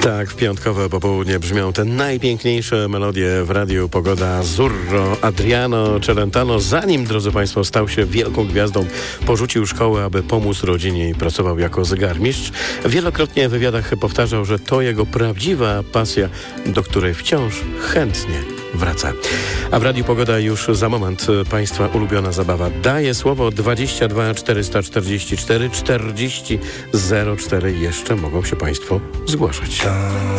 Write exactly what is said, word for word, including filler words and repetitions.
Tak, w piątkowe popołudnie brzmią te najpiękniejsze melodie w Radiu Pogoda. Zurro Adriano Celentano, zanim, drodzy Państwo, stał się wielką gwiazdą, porzucił szkołę, aby pomóc rodzinie i pracował jako zegarmistrz. Wielokrotnie w wywiadach powtarzał, że to jego prawdziwa pasja, do której wciąż chętnie wraca. A w Radiu Pogoda już za moment Państwa ulubiona zabawa. Daję słowo dwadzieścia dwa czterysta czterdzieści cztery czterdzieści zero cztery. Jeszcze mogą się Państwo zgłaszać.